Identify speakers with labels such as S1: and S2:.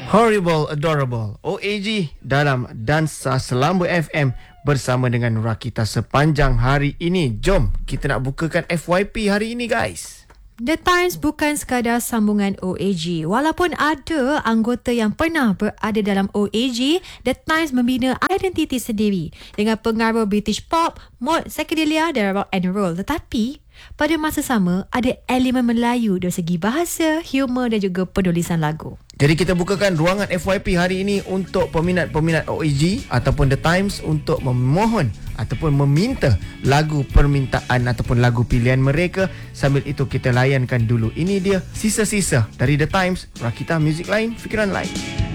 S1: Horrible Adorable OAG dalam Dansa Selamba FM bersama dengan Rakita sepanjang hari ini. Jom kita nak bukakan FYP hari ini, guys.
S2: The Times bukan sekadar sambungan OAG. Walaupun ada anggota yang pernah berada dalam OAG, The Times membina identiti sendiri dengan pengaruh British pop, mod psychedelia dan rock and roll. Tetapi pada masa sama ada elemen Melayu dari segi bahasa, humor dan juga penulisan lagu.
S1: Jadi kita bukakan ruangan FYP hari ini untuk peminat-peminat OAG ataupun The Times untuk memohon ataupun meminta lagu permintaan ataupun lagu pilihan mereka. Sambil itu kita layankan dulu. Ini dia sisa-sisa dari The Times, Rakita Music Line, Fikiran Lain.